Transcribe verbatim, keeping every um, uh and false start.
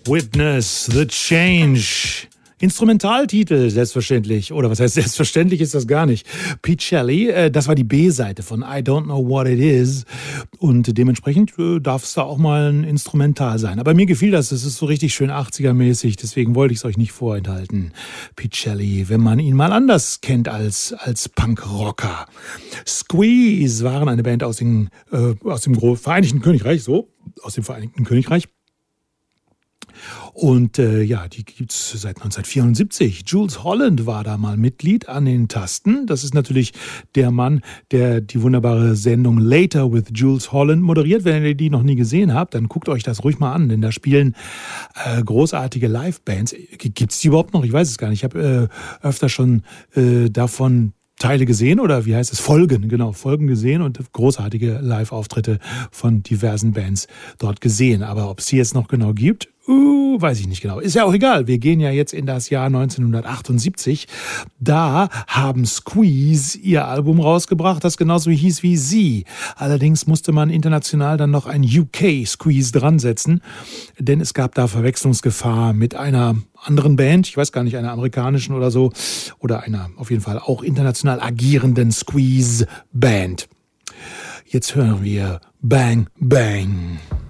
Witness the Change. Instrumentaltitel, selbstverständlich. Oder was heißt selbstverständlich, ist das gar nicht. Pete Shelley, äh, das war die B-Seite von I Don't Know What It Is. Und dementsprechend äh, darf es da auch mal ein Instrumental sein. Aber mir gefiel das, es ist so richtig schön achtziger-mäßig, deswegen wollte ich es euch nicht vorenthalten. Pete Shelley, wenn man ihn mal anders kennt als, als Punkrocker. Squeeze waren eine Band aus, den, äh, aus dem Vereinigten Königreich, so, aus dem Vereinigten Königreich. Und äh, ja, die gibt's seit neunzehnhundertvierundsiebzig. Jools Holland war da mal Mitglied an den Tasten. Das ist natürlich der Mann, der die wunderbare Sendung Later with Jools Holland moderiert. Wenn ihr die noch nie gesehen habt, dann guckt euch das ruhig mal an, denn da spielen äh, großartige Live-Bands. Gibt's die überhaupt noch? Ich weiß es gar nicht. Ich habe äh, öfter schon äh, davon Teile gesehen oder wie heißt es? Folgen, genau, Folgen gesehen und großartige Live-Auftritte von diversen Bands dort gesehen. Aber ob es die jetzt noch genau gibt, uh, weiß ich nicht genau. Ist ja auch egal. Wir gehen ja jetzt in das Jahr neunzehnhundertachtundsiebzig. Da haben Squeeze ihr Album rausgebracht, das genauso hieß wie sie. Allerdings musste man international dann noch ein U K-Squeeze dran setzen, denn es gab da Verwechslungsgefahr mit einer anderen Band, ich weiß gar nicht, einer amerikanischen oder so, oder einer auf jeden Fall auch international agierenden Squeeze-Band. Jetzt hören wir Bang Bang.